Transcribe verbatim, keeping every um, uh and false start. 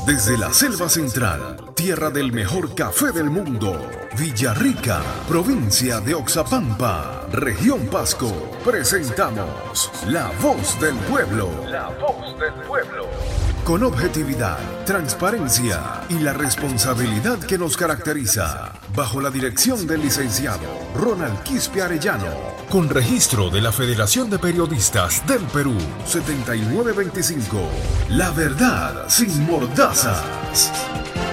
Desde la selva central, tierra del mejor café del mundo, Villarrica, provincia de Oxapampa, región Pasco, presentamos La Voz del Pueblo. La Voz del Pueblo. Con objetividad, transparencia y la responsabilidad que nos caracteriza, bajo la dirección del licenciado Ronald Quispe Arellano, con registro de la Federación de Periodistas del Perú, setenta y nueve veinticinco, La Verdad sin Mordazas.